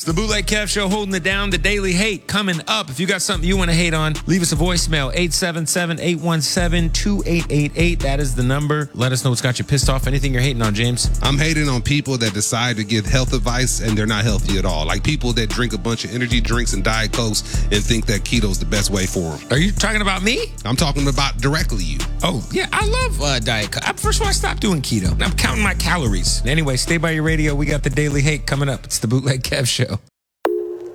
It's the Bootleg Kev Show holding it down. The Daily Hate coming up. If you got something you want to hate on, leave us a voicemail, 877-817-2888. That is the number. Let us know what's got you pissed off. Anything you're hating on, James? I'm hating on people that decide to give health advice and they're not healthy at all. Like people that drink a bunch of energy drinks and Diet Cokes and think that keto's the best way for them. Are you talking about me? I'm talking about directly you. Oh, yeah. I love Diet Coke. First of all, I stopped doing keto. I'm counting my calories. Anyway, stay by your radio. We got the Daily Hate coming up. It's the Bootleg Kev Show.